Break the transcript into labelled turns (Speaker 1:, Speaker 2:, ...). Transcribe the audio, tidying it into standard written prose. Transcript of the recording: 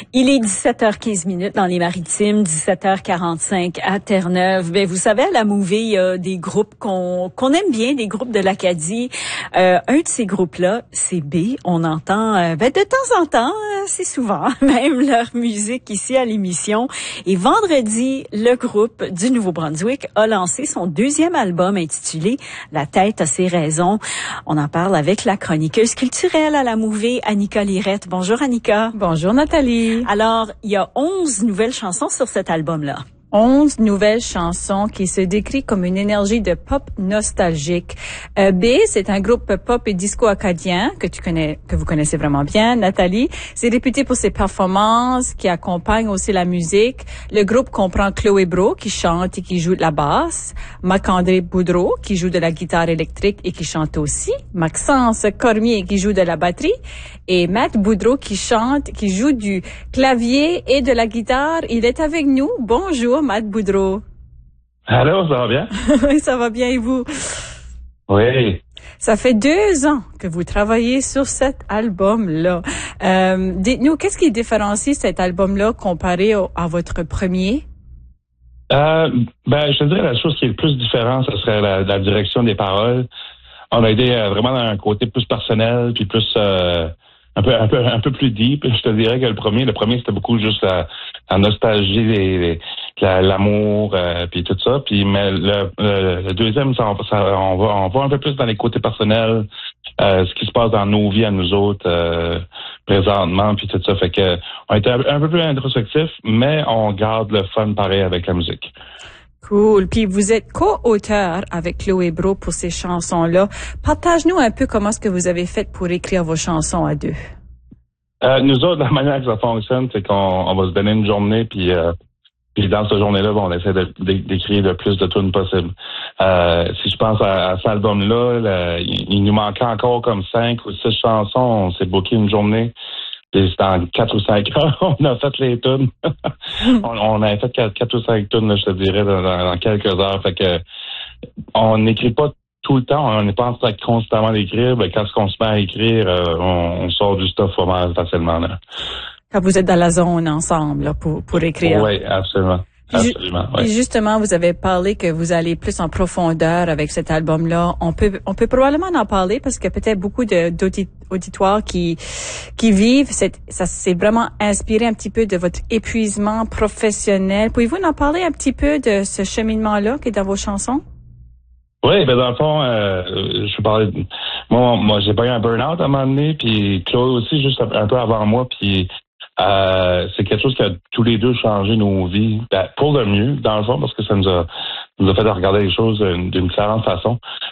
Speaker 1: Il est 17h15 dans les Maritimes, 17h45 à Terre-Neuve. Ben, vous savez, à la Mouvée, il y a des groupes qu'on aime bien, des groupes de l'Acadie. Un de ces groupes-là, c'est B. On entend de temps en temps, c'est souvent, même leur musique ici à l'émission. Et vendredi, le groupe du Nouveau-Brunswick a lancé son deuxième album intitulé La tête a ses raisons. On en parle avec la chroniqueuse culturelle à la Mouvée, Annika Lirette. Bonjour Annika.
Speaker 2: Bonjour Nathalie.
Speaker 1: Alors, il y a 11 nouvelles chansons sur cet album-là.
Speaker 2: 11 nouvelles chansons qui se décrivent comme une énergie de pop nostalgique. B, c'est un groupe pop et disco acadien que vous connaissez vraiment bien, Nathalie. C'est réputé pour ses performances qui accompagnent aussi la musique. Le groupe comprend Chloé Brault qui chante et qui joue de la basse, Marc-André Boudreau qui joue de la guitare électrique et qui chante aussi, Maxence Cormier qui joue de la batterie et Matt Boudreau qui joue du clavier et de la guitare. Il est avec nous. Bonjour. Matt Boudreau.
Speaker 3: Allô, ça va bien?
Speaker 2: Oui, ça va bien et vous?
Speaker 3: Oui.
Speaker 2: Ça fait 2 ans que vous travaillez sur cet album-là. Dites-nous, qu'est-ce qui différencie cet album-là comparé à votre premier?
Speaker 3: Je te dirais la chose qui est le plus différente, ce serait la direction des paroles. On a été vraiment dans un côté plus personnel, puis plus un peu plus deep. Je te dirais que le premier c'était beaucoup juste la nostalgie, l'amour, puis tout ça. Puis mais le deuxième, on va un peu plus dans les côtés personnels, ce qui se passe dans nos vies à nous autres présentement, puis tout ça. Fait que on était un peu plus introspectif, mais on garde le fun pareil avec la musique.
Speaker 2: Cool. Puis vous êtes co-auteur avec Chloé Brault pour ces chansons-là. Partage-nous un peu comment est-ce que vous avez fait pour écrire vos chansons à deux.
Speaker 3: Nous autres, la manière que ça fonctionne, c'est qu'on va se donner une journée, puis dans cette journée-là, on essaie d'écrire le plus de tunes possible. Si je pense à cet album-là, il nous manquait encore comme 5 ou 6 chansons. On s'est booké une journée. Puis c'était en 4 ou 5 heures, on a fait les tunes. on a fait 4 ou 5 tunes, là, je te dirais, dans quelques heures. Fait que on n'écrit pas tout le temps, on n'est pas en train de constamment d'écrire. Ben, quand on se met à écrire, on sort du stuff vraiment facilement. Là.
Speaker 2: Quand vous êtes dans la zone ensemble là, pour écrire.
Speaker 3: Oui, absolument. Absolument,
Speaker 2: Et justement, vous avez parlé que vous allez plus en profondeur avec cet album-là. On peut probablement en parler parce que peut-être beaucoup d'auditoires qui vivent, ça s'est vraiment inspiré un petit peu de votre épuisement professionnel. Pouvez-vous en parler un petit peu de ce cheminement-là qui est dans vos chansons?
Speaker 3: Oui, dans le fond, je parlais. Moi, j'ai pas eu un burn-out à un moment donné, puis Chloé aussi, juste un peu avant moi, puis. C'est quelque chose qui a tous les deux changé nos vies pour le mieux, dans le fond, parce que ça nous a fait regarder les choses d'une différente façon.